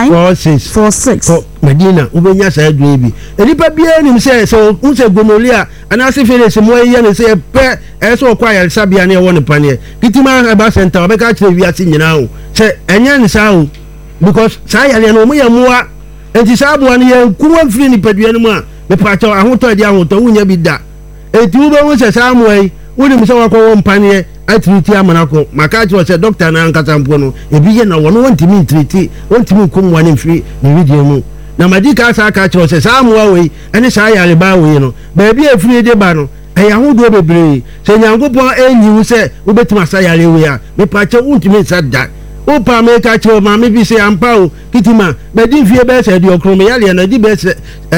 46 Medina ubenya sa adu bi elipa bia nim se so unse gonolia anase fele se mo ye ne se pe eso kwa ya sabia ne won pane Kitima Heba Center obeka kire wi ase nyina o se enya ne sa o because sa ya le no mo ya muwa enti sa abo ne ye kuwa firi ni padua ne mu a me pa cha ahoto dia ahoto wunya bi da enti ube wo se sa mo yi woni mi se wa ko won pane atriti amana ko maka kire se doctor na nkata mpo no ebi ye na wono wontimi triti wontimi kumwa ne mfiri ni video mu na madika sa aka kire se sa mo we ene sa ya le ba we no ba bi afiri de ba no ayahudo bebre se nyankopon enyiwu se obetima sa yare we a me pache untimi sa da o pa me ka che ma me bi se ampa o Kitima be di fie be se di okro me yale na di be se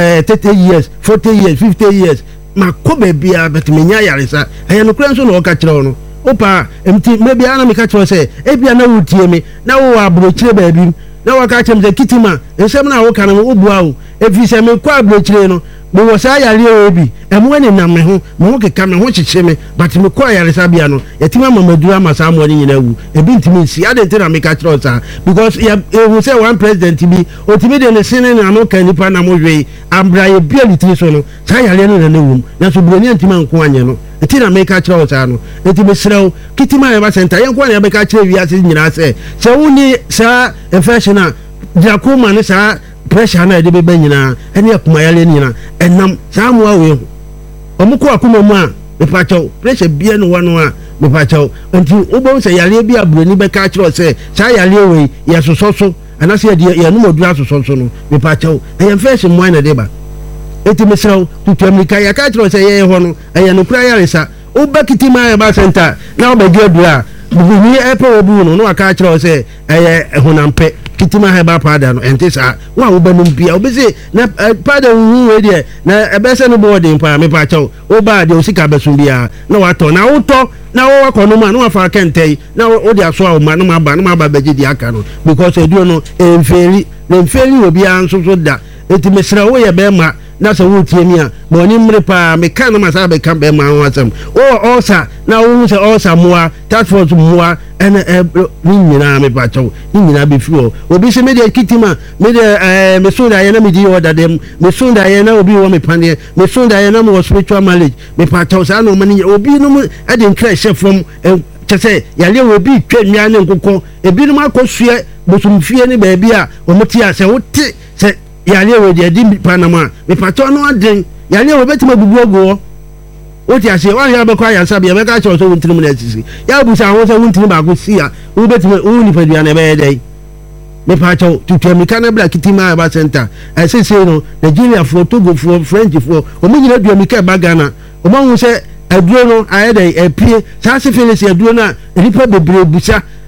30 years 40 years 50 years ma ko be bia betime nya yare sa aya no kura so no ka kire no o pa emti me bia na me ka che se e bia na wutie me na wo abro kire ba bi na wo ka che me Kitima ensem na wo ka na wo bua o efi se me kwa abro kire no mo wo sa yare o bi emu ene na me ho keka me ho chiche me but me kwa yare sabia no yetima mamadura masa mo ni nyina wu ebi ntimi si ade ntira me ka kire osa because we say one president bi otimi de ne sene na no kan nipa na mo hwe ambra ye bia litiri so no sa yare no na wu na so broni ntima nko anye no ntira me ka kire osa no ntimi srew Kitima Heba Center ye nko na be ka kire wi ase nyina se woni sa infection Jakuma ne sa pressure na de be nyina ene akuma yale nyina enam sa mo awe omuko akuma mu a me pacho pressure bia no wano a me pacho nti obo se yale bia broni be ka kire se sa yale we ya sososo anase ya no modura sososo no me pacho e first mo na de ba eti me sraw tutu America ya ka kire se ye ho no e no kura yale sa oba Kitima Heba Center na oba dua buhuni epe obu no aka kire se honampe Kitima Heba pada no ente sa wa wo ba num bia obese na pada hu we de na ebese no boarding pa me pa chaw o ba de osika besun bia na wa to na wo to na wo wa kono ma na wa fa kentei na wo de aso a ma na ma ba beji di aka no because eduo no emfeli obi an so da eti mesra wo ye be ma na so wo tie mi a bo ni mre pa me kan na ma sa be kan be ma ho asem o osa na wo se osa moa task force moa ene ni nyina me pa chaw ni nyina be fi o obi se me de Kitima me de me so da ye na me di order dem me so da ye na obi wo me pane me so da ye na mo spiritual knowledge me pa chaw sa no mani obi no e de crash from chese yale obi twannwa ne nkokọ ebi no akosue bosumfie ne ba bia o moti ase wote se yale we de di panama me pato no aden yale we betima bubu ogo wote ase wa ya be kwa ya sabia be ka cho so wontirim na asisi ya busa ho so wontirim ba go sia wo betima wo ni padua na be dey me pato tutu American Black Kitima Heba Center ase se no Nigeria for Togo for French for o mi nyina du America bagana o ma hu se aduro no ayede epie sa se Felix aduro na ripa bebre busa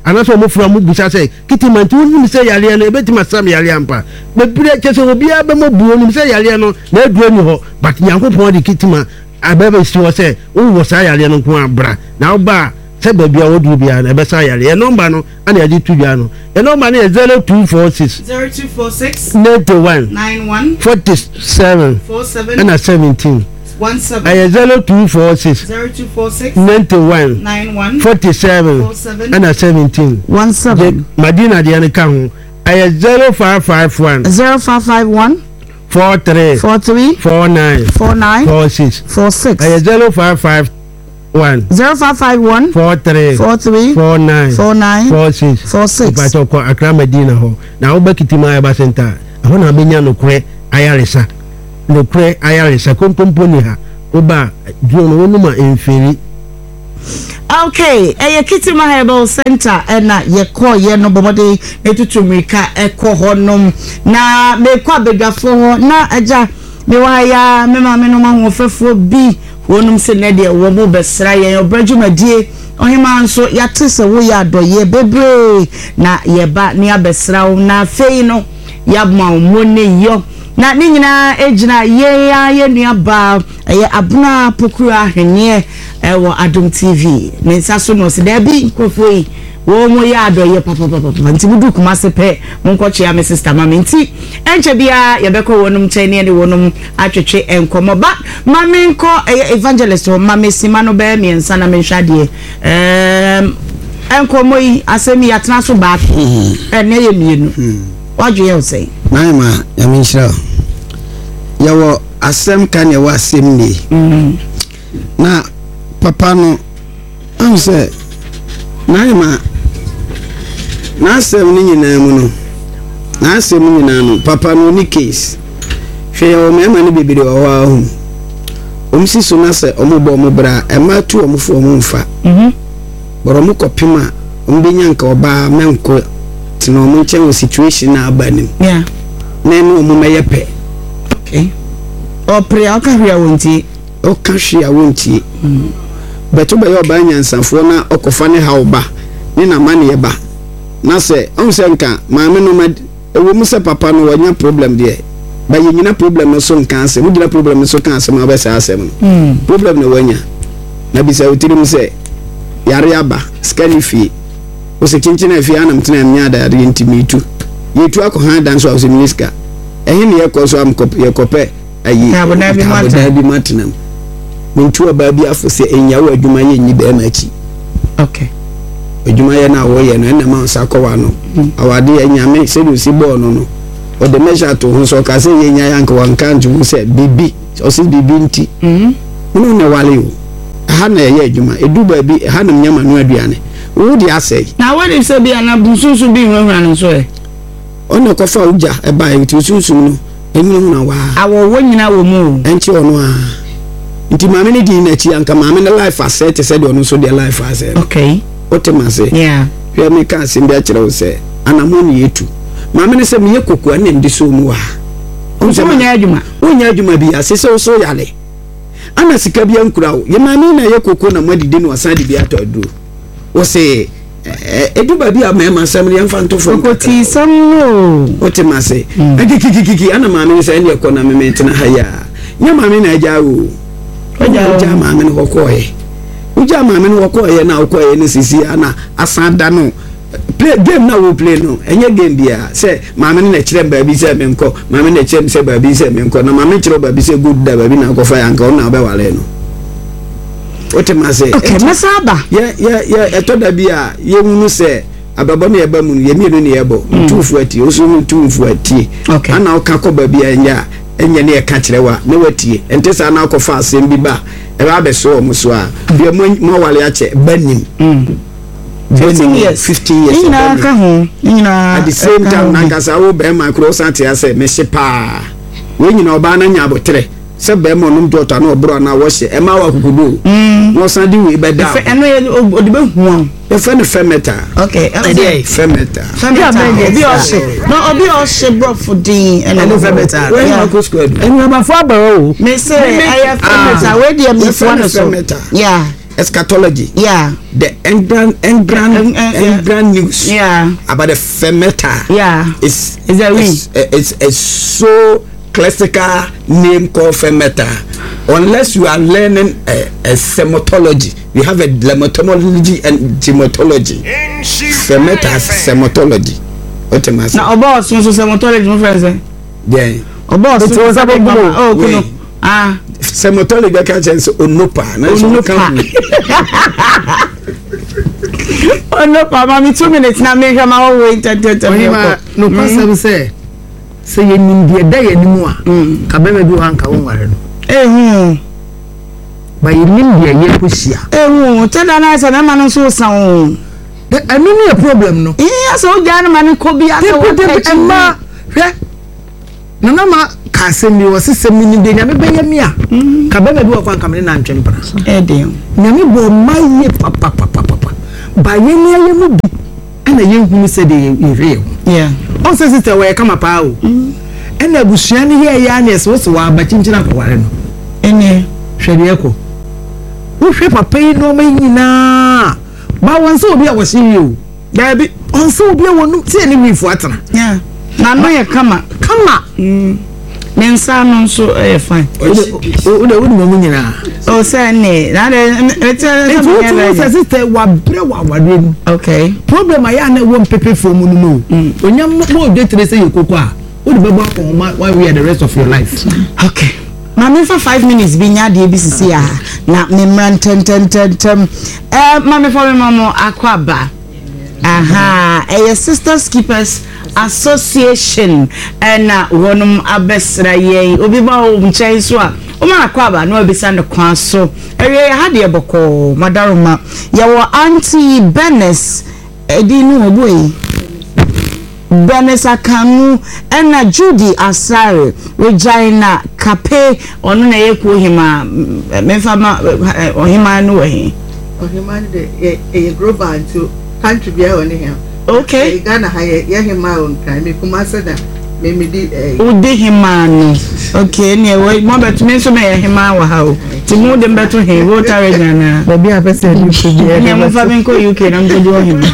anaso mo fura mo busa say kitima nti woni say yare no ebetima sam yare ampa bebre kese obia be mo buo ni say yare no na aduro ni ho but Nyankopon de kitima abebe si wo say wo sa yare no ko abra na oba se ba bia woduru bia na be sa yare e number no ana ya di tu bia no e number no 0246 91 47 and 17 17 I 0246 91 47 and 17 17 Madina Diana Kahu I 0551 43 49 46 I 0551 43 49 46 Patoko Accra Medina ho na obakitima eba center aho na benya no kure ayaresa no kure ayaresa komponi ha oba duno wonuma emferi. Okay, Kitima Herbal Center na yekọ ye no bomode etutumika ekọ honom na mekọ bedafo na aja me waya me ma me no ma hofefo bi wonum se ne de wo mo besra ye obradwumadie ohima nso yate se wo ya doye bebre na yeba ne abesra na fei no yabma mo ne yo na ni nyina ejina ye nua ba abuna pokura ahwenye wo Adom TV ne nsaso no se da bi nkofoi wo mo ya adoye papa nti budu kuma se pe monkoche ya me sister mama nti enche bia ye beko wonum chene ne wonum atwetwe enkomo ba mama nko evangelist o mama sima no be mi nsa na me hwade enkomo yi asemi ya tena so ba ne ye mienu wadwe ye say naima ya me nshira yawo asem kan ye wa asem ni na papa no am say naima na asem ni nyina mu no na asem nyina no papa no ni case hwe o mema ni bibiri o wa hu omsi so na se omobo omobra e ma tu omfo omfa boro mu kopima ombenya nka oba menko tino mu nche situation na abanim yeah na enu omumeye pe okay o pre o ka hwia wonti o ka hwia wonti beto be yo ba nyansafo na okofa ne haoba ni na mane ye ba na se on se nka maame no ma ewo mu se papa no wanya problem de ba ye nyina problem no so nka ase mu dira problem no so kan ase ma ba se asem no problem no wanya na bi se utirim se yare aba skani fi o se kinchina fi anam tena nya da yare intimitu yetu akohan dan so awse minister ehin ye ko so am ye kope ayi abona bi matinam mintu aba bi afo se enyawo adwuma ye nyi be ma chi okay adwuma ye na wo ye no na ma sa kowa no awade ye nyame se do si bo no o de measure to hu so ka se ye nya yanka wanka nju se bibi o se bibi nti no ne wale o ha na ye adwuma edu ba bi ha na nyama no aduane wo di asay na what if say bi ana bususu bi nwura no so e ono ko fa uja e ba e tususu no enyu na wa awo wonyina wo mu enchi ono a nti maame ne di na chi anka maame na life asset se de ono so de life asset okay otemase yeah hwe me ka se mbi a kire wo se anamoni yetu maame ne se me yekoku ana ndi so mu wa onya adwuma bi asese so yale ana sika bia nkura wo ye maame na yekoku na madidi no asade bi atoduro wo se eduba bi amema samri amfanto fo koti samwo otemase kiki ana maame ne se ne ekona me metina haya nya maame na ajawo oja maame ne kokoye uja maame ne kokoye na kokoye ne sisi ana asanda no play game na wo play no enye game bia se maame ne kire ba bi se menko maame ne kire se ba bi se menko na maame kire ba bi se good da ba bi na kofa yanka ona ba wale no otemase okay masaba ya etoda bia ye hunu se ababa me eba mu ye mienu ne yebo tufu ati oso tufu ati ana oka ko ba bia nya enye ne ka kirewa ne watie ente sa na akofa asem bi ba e ba be so omuso a bia mo wale ache banim 15 years ina ka ho ina at the same time na kasa wo be ma cross anti ase me shepa we nyina oba na nya abotre se be mo num dota na obro na wo hye e ma wa kukudu no san di we be da eno ye odibe hu e fe ne femeta okay e dey femeta obi o se no obi o se bro for din eno femeta we na ko square enu ba fo abaro me say I have femeta we dey me fo no so yeah eschatology. Yeah. The engram news. Yeah. About the fermenter. Yeah. It's a so classical name called fermenter. Unless you are learning a semitology, we have a dermatology and dermatology. Fermenter semitology. What am I saying? Now, about semitology, my friends. Yeah. About semitology, I can't say onopa. Onopa, mami 2 minutes now. Make my own way. No person say you need the day anymore. Kabeme do anka wonware no. But you need the year pushia. Tell the nice and man so sound. I mean a problem no. Yes, so Jan man could be at Emma. No ma ka semi wo se semi ni de nyame beye mi a ka be be wo kwan kamene na ntwem pra nyame bo maye papa ba ye ni aye mu bi ana ye hunu se de ye on se sister we kama pa o ana abusua ni ye ya na so wa ba chinchina ko ware no ene hwede eko wo hwe papa yi no ma nyina ba won se obi a wo hye o da bi on se obi a wonu tie ni mi fu atena na no ye kama nensa no so fine o de mo nyina o say ne na de sister wa bre wa wade mu okay problem aya na wo pepe for mu no onyam mo de tere say yekoko a o de bebo akon why we are the rest of your life okay na me for 5 minutes bi nya de BCC a na me man ten mama for me mama akwaba Sisters Keepers Association and wonum abesra ye obi ba o mchai so a o ma akwaba na obisa ne kwan so ewe ha de boko madaruma ya wo auntie Benes edinu oboyi Benes Akanu and Judy Asare Regina Kape onu na ye ko hima memfa ma ohima no he ohima de e global to country bia on here. Okay. Ghana ya hima on kan me kuma sada me di udi hima no. Okay, ne we mo betumi so me hima wa ha o. Ti mu de beto he wo tare Ghana. Ba bia person you could be. Ne mo fa ben ko UK na go do hima.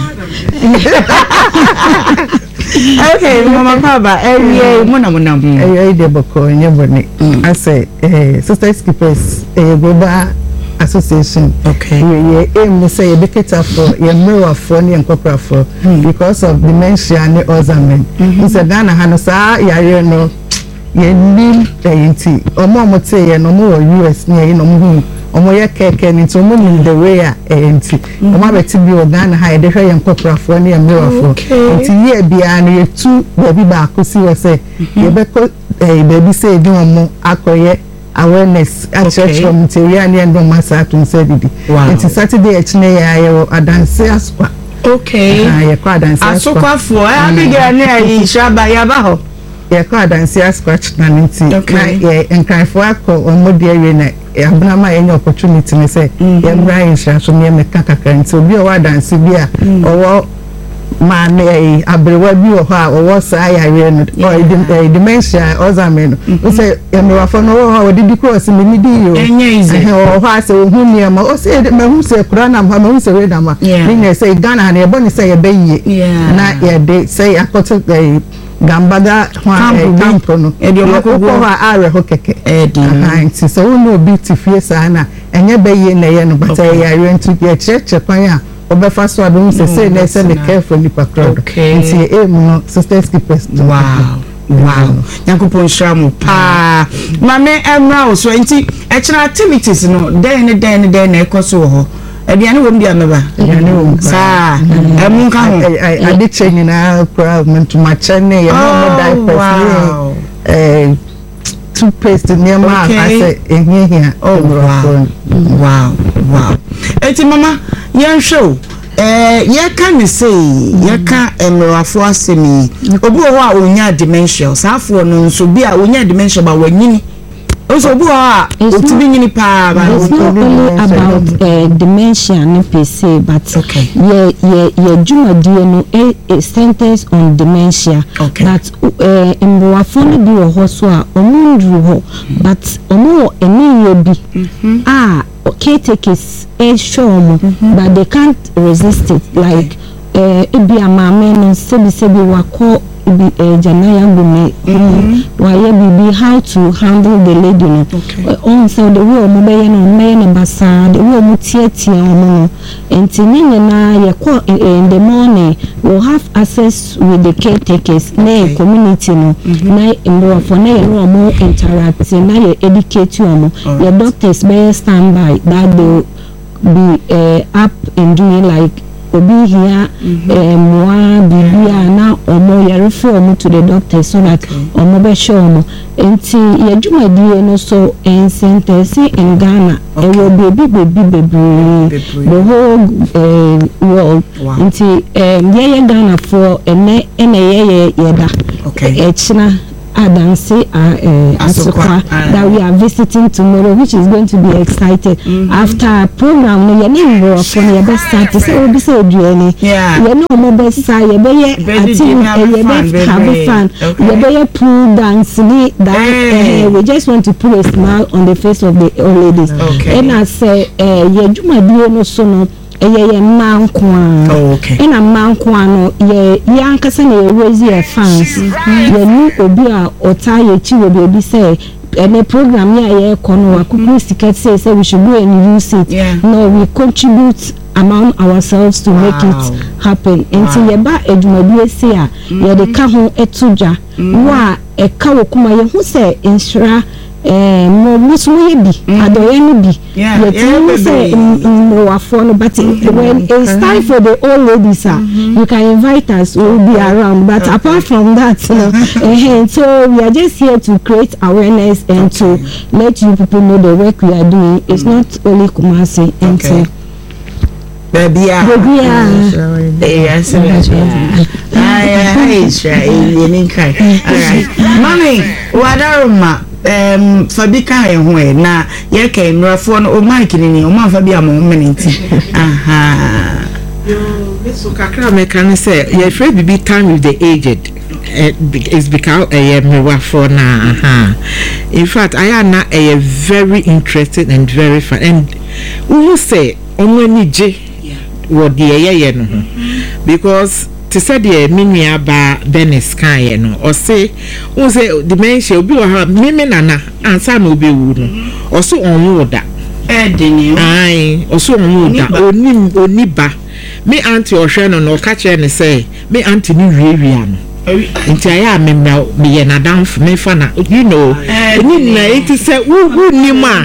Okay, mama baba mo na. De boko nyebone. I say Sisters Keepers global association. Okay. We aim to say a decade for your mirror for and corporate for because of dementia and Alzheimer's. Mr. Ghana Hanosa, ya no, ye nim enti. Omo mo say no more US near no mo. Omo ye keke into mo in the way enti. Omo beti bi o Ghana ha de hwe yan corporate for and mirror for. Enti ye bia no ye tu baby ba ko si we say ye be ko baby say di omo akoye awareness at church from Teriani and Masa to Sedidi. It's Saturday at Nea Adanse Asqua. Okay. I quite dance Asqua for I began near Shaba Yabaho. Yeah, quite dance scratch Nancy. Okay, and cry for Ako or Modiarina. Abnama any opportunity, me say, young Brian shall show me a macaca and so be a word and Sibia or man abrewa bi o ha o wo sai aye no or dementia Alzheimer's we say emra for no ha o di cross me di yo o ha say o hu ni ma o say me hu say kura na ma hu say reda ma ni say Ghana na e bo ni say e be yi na ye de say akoto gambaga camp no e de mo ko ha are ho keke nti so wo no bi ti fie sa na enye be yi na ye no but e ya rentu ye church kwan a obefa so adum say na say careful ni pakro nti no Sisters Keepers. Wow yakupon shramu pa mame emra so nti extra activities no den na ekoso ho aduane wo mbia meba aduane wo sa emu ka ho ade chenyi na kra mentuma chene ye no diapers toothpaste nema ase ehihia wow eti mama yan show ye can say ye can emrafo asemi obi wo a onya dementia safo no nso bi a onya dementia ba wanyini Also, it's not only about dementia per se, but your juma centers on dementia. Okay. But in Wafoni be a hoswa, Omundru, but Omo Emi caretakers show, but they can't resist it. Like it be a man sebi wako. Janaya Bume, why how to handle the lady, also the way Mobayan men Bassa, the way Mutieti and Tinina in the morning will have access with the caretakers, nay community, nay more for nay more interacting, nay educate you, your doctors may stand by that they be up and doing like. Obi here, moi, Bibia, now, or more, you refer to the doctor so that or more show more. And see, you do my dear, no so, and Sentence in Ghana, it will be the whole world. And see, Ghana for a yada. Okay. Adansi Asokwa that we are visiting tomorrow, which is going to be excited. After a program, your name will for your best start to say, oh, be so journey. Yeah, you know, my best side, you have fun, you pool dance, that we just want to put a smile on the face of the old ladies. Okay. And I say, you do my dear no sono. Man kwan. Okay. And a man kwan ye yankasa na raise your fans. Ye new obia otaye chi obi say and the program ye kono akuku ticket say we should go and use it. Yeah. No, we contribute among ourselves to make it happen. Until ye ba edumadu say ye de ka ho etuja wa e ka wokuma ye hu say insura Muslim be adoyeni be say but when it's time for the old ladies you can invite us, we'll be around, but apart from that so we are just here to create awareness and to let you people know the work we are doing. It's not only Kumasi and Mommy, what Fabika and na ye came Rafon or Mike in your mouth be a moment. Aha. So Kakra can say, you're afraid to be time with the aged. It's because I am for now. In fact, I am not a very interested and very fun. And who say, only J what the because to say the minia ba Benes Sky no or say dementia obi o ha mimi nana ansa na obi wu no or so on woda ai or so on woda oni ba me auntie ohwe no ka kire ne say me auntie ni wiewia no nti aya me ye na down for me fa na you know ni na it say wu ni ma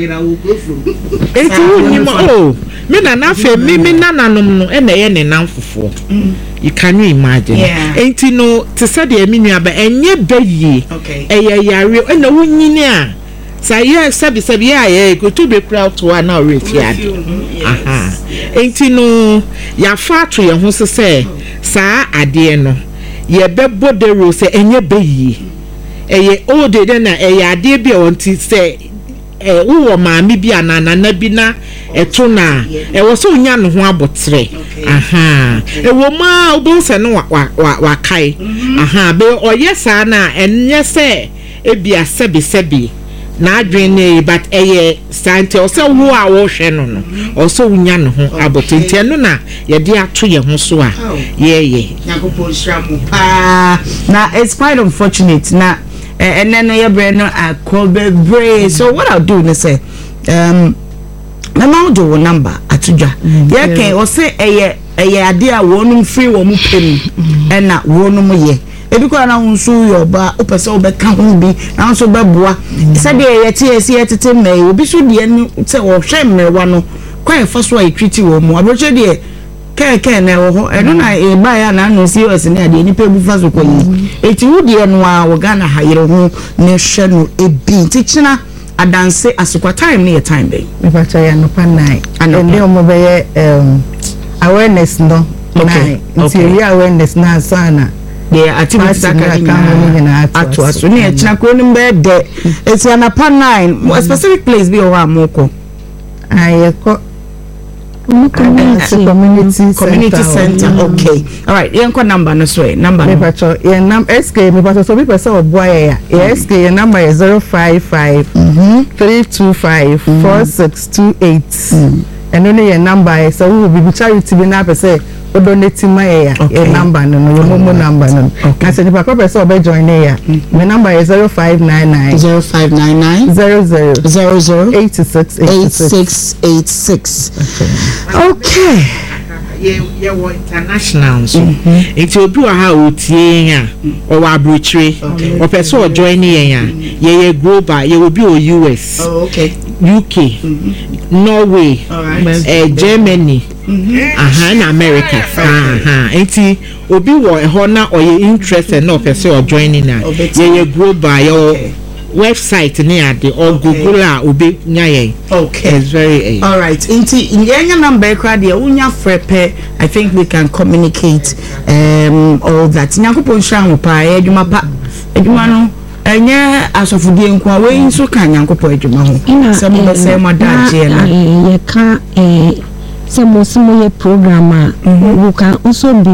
it wu ni ma oh me na na fe me nananom no e na ye ne nan fofo you can imagine enti no to say the minua ba enye bayi eye yare e na wunyini a say ye sabi ye go to be proud to na refiad aha enti no ya fa to ye ho se saa ade no ye bebo de ro se enye bayi eye old de na eye ade bi on ti say uwo maami bi anana bi na eto na wo so nya no ho abotre aha wo ma obo se no wa kai aha be oyesa na enye se ebia sebi na adwen ne but eye sante o se wo a wo hwe no o so nya no ho abotre ntia no na ye de ato ye ho so a ye Yakopo shramu pa na it's quite unfortunate na and then your brain I call the so what I'll do is say my mouth do number atuja yeah can or say a idea wonum free wo mu pem and na wonum ye ebiko na unsu yo ba opese obeka ho bi na so beboa say dey ye tete me obi so de ani say wo hwe mmewa no kwa fa so a treaty wo mu abroche de keke na wo ho eno na e ba ya na no serious na de ni pe bu fa so koyi eti wudi eno a wo Ghana hayire ho ne hwe no ebi tichina adanse asukwa time ne time be me fa cha ya no pa nai and de omo be awareness no nai nti awareness na sana the activities ato aso ne e china kro nim be de it's an upon 9 a specific place be o wa moko ayeko community center. Okay. All right. Your number no so number. Your number SK me pato so people say oboy ya. SK your number is 055 325 4628. And only your number is so we will be charity be na say o donate my your number no your momo number no. I say the papa say obe join ya. My number is 0599 00 8686. Okay. Yeah, international so. It's obi wa ha otie ya o wa abrochire o person o join ya ye global ye obi o US UK Norway Germany na America enti obi wo ho na o ye interested na o person o join na ye global ye website near the or Google obi nyaye. Okay, it's very all right. Inti nyanya number crowd ya unya frepe. I think we can communicate all that. Nyankopon hwan pa edwuma pa edwuma no enye asofudie nkwa we nso ka nyankopon edwuma ho. Se mo se mo daje na ye ka se mo ye program a wo kan nso